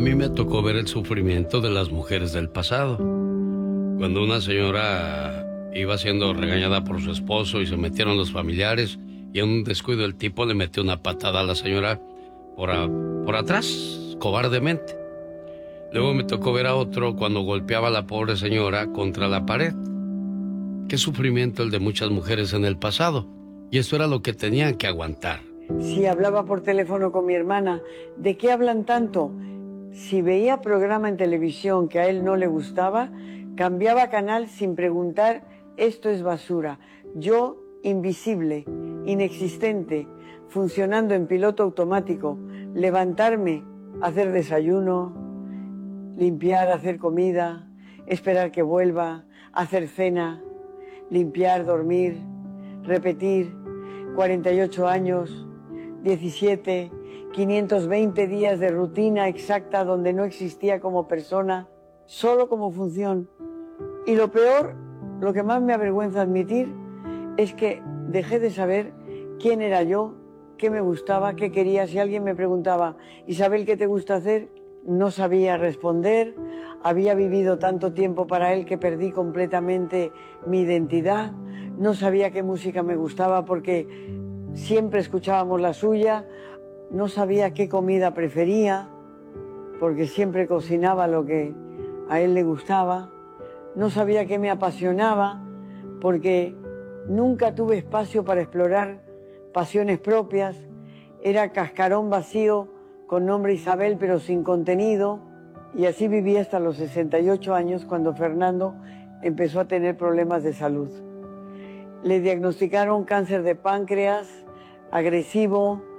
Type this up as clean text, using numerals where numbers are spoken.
mí me tocó ver el sufrimiento de las mujeres del pasado. Cuando una señora iba siendo regañada por su esposo y se metieron los familiares y en un descuido el tipo le metió una patada a la señora por atrás, cobardemente. Luego me tocó ver a otro cuando golpeaba a la pobre señora contra la pared. Qué sufrimiento el de muchas mujeres en el pasado. Y esto era lo que tenían que aguantar. Si hablaba por teléfono con mi hermana, ¿de qué hablan tanto? Si veía programa en televisión que a él no le gustaba, cambiaba canal sin preguntar, esto es basura. Yo, invisible, inexistente, funcionando en piloto automático, levantarme, hacer desayuno, limpiar, hacer comida, esperar que vuelva, hacer cena, limpiar, dormir, repetir, 48 años, 17, 520 días de rutina exacta donde no existía como persona, solo como función. Y lo peor, lo que más me avergüenza admitir, es que dejé de saber quién era yo, qué me gustaba, qué quería. Si alguien me preguntaba, Isabel, ¿qué te gusta hacer? No sabía responder. Había vivido tanto tiempo para él que perdí completamente mi identidad. No sabía qué música me gustaba porque siempre escuchábamos la suya. No sabía qué comida prefería porque siempre cocinaba lo que a él le gustaba. No sabía qué me apasionaba porque nunca tuve espacio para explorar pasiones propias. Era cascarón vacío con nombre Isabel pero sin contenido. Y así viví hasta los 68 años cuando Fernando empezó a tener problemas de salud. Le diagnosticaron cáncer de páncreas agresivo,